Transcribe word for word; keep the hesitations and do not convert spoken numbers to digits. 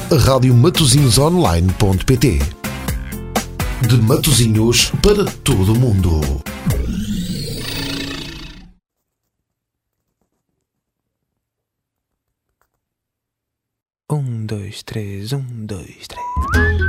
rádio matosinhos online ponto pt. De Matosinhos para todo o mundo. Um, dois, três, um, dois, três.